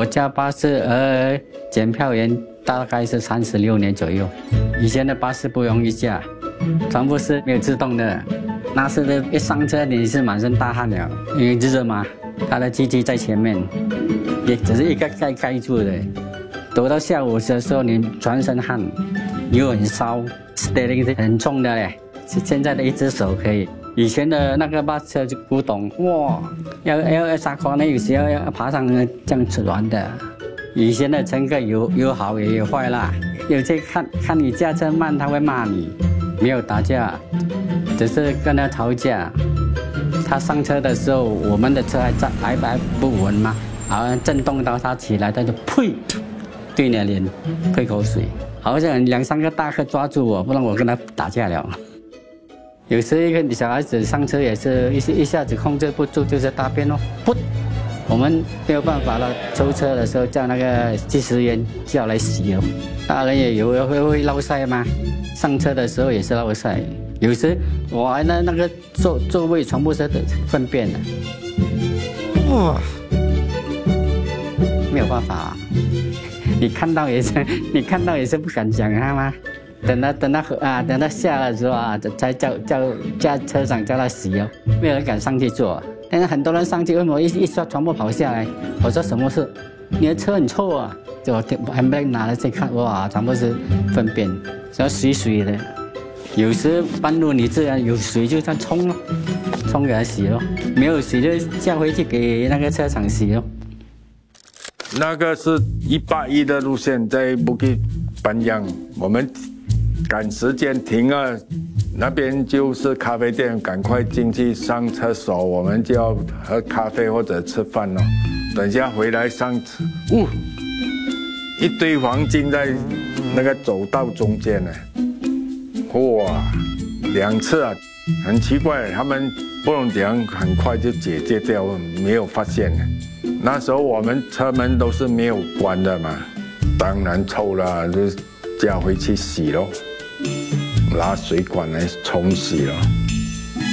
我家巴士检票员大概是36年左右。以前的巴士不容易驾，全部是没有自动的。那时的一上车你是满身大汗了，因为热嘛，它的机器在前面，也只是一个盖住的。等到下午的时候，你全身汗，又很烧 ，steering 是很重的嘞。现在的一只手可以，以前的那个巴士车就古董，哇，要刹车呢，有时要爬上这样子软的。以前的乘客有好也有坏啦，有些看你驾车慢，他会骂你，没有打架，只是跟他吵架。他上车的时候，我们的车还不稳嘛，好像震动到他起来，他就呸。对你的脸喷口水，好像2、3个大客抓住我，不然我跟他打架了。有时一个小孩子上车也是一下子控制不住，就是大便哦，噗！我们没有办法了，抽车的时候叫那个技师员叫来洗哦。大人也有会落塞吗？上车的时候也是落塞，有时我那个座位全部是粪便的，哇，没有办法。你看到也是不敢讲他吗？等他下了之后啊，才叫车长叫他洗哦，没有人敢上去坐。但是很多人上去，为什么一刷全部跑下来？我说什么事？你的车很臭啊！就还没拿来再看，哇，全部是粪便，要水的。有时半路你自然有水就这样冲咯，冲给他洗咯，没有水就叫回去给那个车厂洗咯。 那个是181的路线，在Bukit Panjang，我们赶时间停了，那边就是咖啡店，赶快进去上厕所，我们就要喝咖啡或者吃饭咯。等下回来上车，一堆黄金在那个走道中间呢，哇，2次啊，很奇怪，他们不能讲很快就解决掉，没有发现。那时候我们车门都是没有关的嘛，当然臭了，就叫回去洗咯，拿水管来冲洗咯。